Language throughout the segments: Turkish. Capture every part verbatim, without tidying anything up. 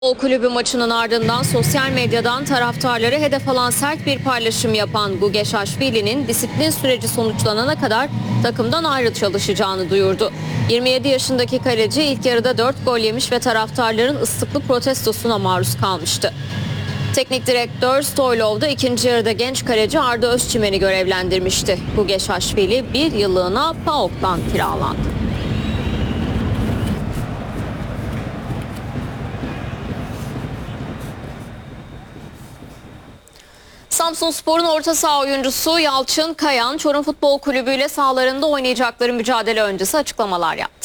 O kulübü maçının ardından sosyal medyadan taraftarları hedef alan sert bir paylaşım yapan Gugeşaşvili'nin disiplin süreci sonuçlanana kadar takımdan ayrı çalışacağını duyurdu. yirmi yedi yaşındaki kaleci ilk yarıda dört gol yemiş ve taraftarların ıslıklı protestosuna maruz kalmıştı. Teknik direktör Stoylov da ikinci yarıda genç kaleci Arda Özçimen'i görevlendirmişti. Gugeşaşvili bir yıllığına PAOK'tan kiralandı. Samsunspor'un orta saha oyuncusu Yalçın Kayan, Çorum Futbol Kulübü ile sahalarında oynayacakları mücadele öncesi açıklamalar yaptı.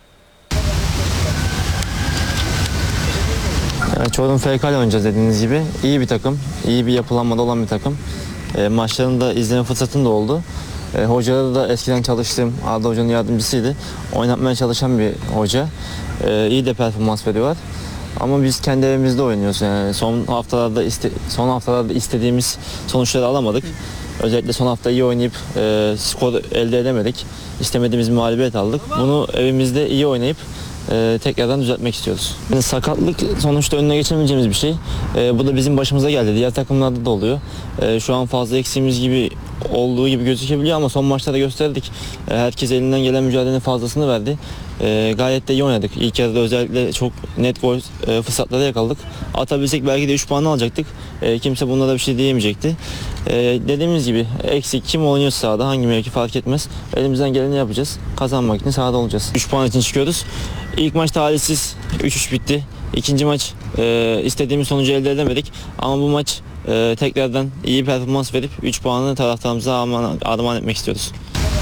Çorum F K ile oynayacağız dediğiniz gibi. İyi bir takım, iyi bir yapılanmada olan bir takım. E, maçlarını da izleme fırsatım da oldu. E, hocaları da eskiden çalıştığım Arda Hoca'nın yardımcısıydı. Oynatmaya çalışan bir hoca. E, iyi de performans veriyorlar. Ama biz kendi evimizde oynuyoruz. Yani son haftalarda iste, son haftalarda istediğimiz sonuçları alamadık. Özellikle son hafta iyi oynayıp e, skor elde edemedik. İstemediğimiz bir mağlubiyet aldık. Bunu evimizde iyi oynayıp e, tekrardan düzeltmek istiyoruz. Yani sakatlık sonuçta önüne geçemeyeceğimiz bir şey. E, bu da bizim başımıza geldi. Diğer takımlarda da oluyor. E, şu an fazla eksiğimiz gibi olduğu gibi gözükebiliyor ama son maçlarda gösterdik. E, herkes elinden gelen mücadelenin fazlasını verdi. E, gayet de iyi oynadık. İlk yarıda özellikle çok net gol e, fırsatları yakaladık. Atabilsek belki de üç puanı alacaktık. E, kimse bunlara bir şey diyemeyecekti. E, dediğimiz gibi eksik kim oynuyorsa sahada, hangi mevki fark etmez. Elimizden geleni yapacağız. Kazanmak için sahada olacağız. üç puan için çıkıyoruz. İlk maç talihsiz üç üç bitti. İkinci maç e, istediğimiz sonucu elde edemedik. Ama bu maç e, tekrardan iyi performans verip üç puanı taraftarımıza armağan etmek istiyoruz.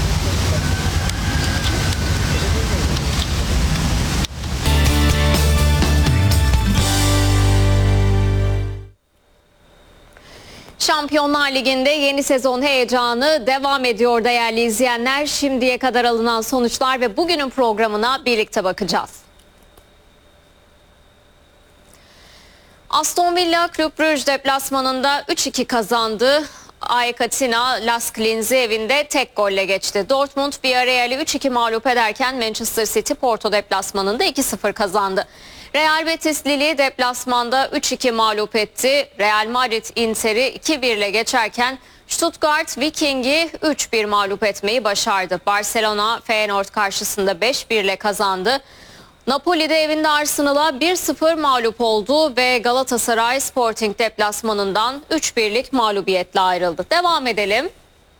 Şampiyonlar Ligi'nde yeni sezon heyecanı devam ediyor değerli izleyenler. Şimdiye kadar alınan sonuçlar ve bugünün programına birlikte bakacağız. Aston Villa Club Brugge deplasmanında üç iki kazandı. A E K Atina Lask Linz'i evinde tek golle geçti. Dortmund Villarreal'i üç iki mağlup ederken Manchester City Porto deplasmanında iki sıfır kazandı. Real Betis Lille'i deplasmanda üç iki mağlup etti. Real Madrid Inter'i iki bir ile geçerken Stuttgart Viking'i üç bir mağlup etmeyi başardı. Barcelona Feyenoord karşısında beş bir ile kazandı. Napoli'de evinde Arsenal'a bir sıfır mağlup oldu ve Galatasaray Sporting deplasmanından üç birlik mağlubiyetle ayrıldı. Devam edelim.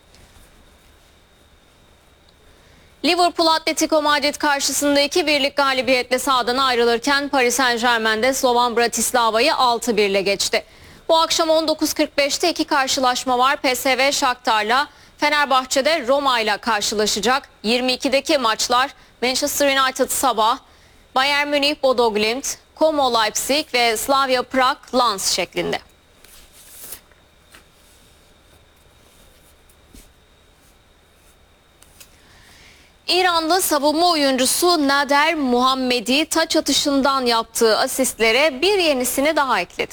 Liverpool Atletico Madrid karşısında iki birlik galibiyetle sahadan ayrılırken Paris Saint-Germain'de Slovan Bratislava'yı altı bir ile geçti. Bu akşam on dokuz kırk beşte iki karşılaşma var. P S V Shakhtar'la, Fenerbahçe'de Roma ile karşılaşacak. yirmi ikideki maçlar Manchester United sabah, Bayern Münih Bodo Glimt, Como Leipzig ve Slavia Prag Lens şeklinde. İranlı savunma oyuncusu Nader Muhammedi taç atışından yaptığı asistlere bir yenisini daha ekledi.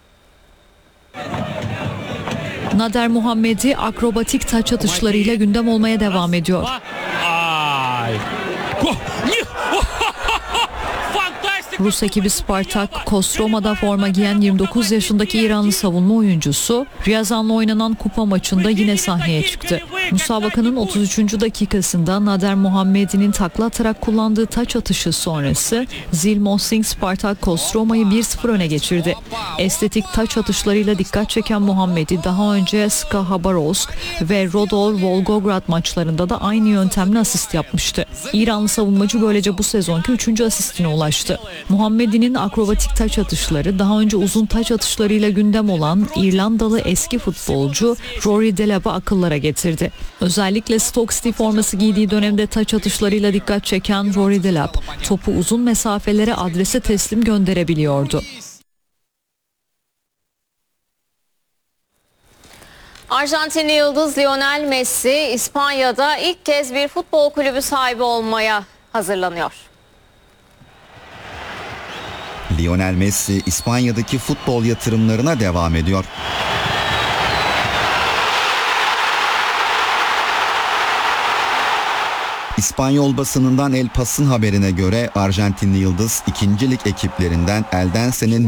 Nader Muhammedi akrobatik taç atışlarıyla gündem olmaya devam ediyor. Rus ekibi Spartak Kostroma'da forma giyen yirmi dokuz yaşındaki İranlı savunma oyuncusu Riyazan'la oynanan kupa maçında yine sahneye çıktı. Müsabakanın otuz üçüncü dakikasında Nader Muhammedi'nin takla atarak kullandığı taç atışı sonrası Zilmosing Spartak Kostroma'yı bir sıfır öne geçirdi. Estetik taç atışlarıyla dikkat çeken Muhammedi daha önce SKA Habarovsk ve Rodol Volgograd maçlarında da aynı yöntemle asist yapmıştı. İranlı savunmacı böylece bu sezonki üçüncü asistine ulaştı. Muhammedi'nin akrobatik taç atışları daha önce uzun taç atışlarıyla gündem olan İrlandalı eski futbolcu Rory Delap'ı akıllara getirdi. Özellikle Stoke City forması giydiği dönemde taç atışlarıyla dikkat çeken Rory Delap topu uzun mesafelere adrese teslim gönderebiliyordu. Arjantinli yıldız Lionel Messi İspanya'da ilk kez bir futbol kulübü sahibi olmaya hazırlanıyor. Lionel Messi İspanya'daki futbol yatırımlarına devam ediyor. İspanyol basınından El Pas'ın haberine göre Arjantinli yıldız ikinci lig ekiplerinden Eldense'nin